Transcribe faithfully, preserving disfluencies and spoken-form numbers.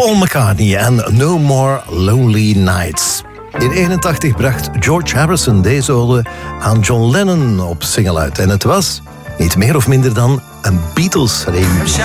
Paul McCartney en No More Lonely Nights. In eenentachtig bracht George Harrison deze ode aan John Lennon op single uit. En het was niet meer of minder dan een Beatles-reunie.